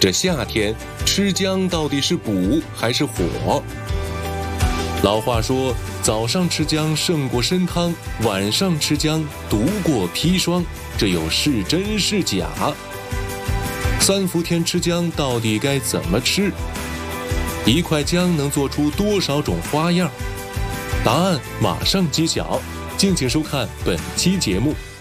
这夏天吃姜到底是补还是火？老话说，早上吃姜胜过参汤，晚上吃姜毒过砒霜，这有是真是假？3伏天吃姜到底该怎么吃？一块姜能做出多少种花样？答案马上揭晓，敬请收看本期节目。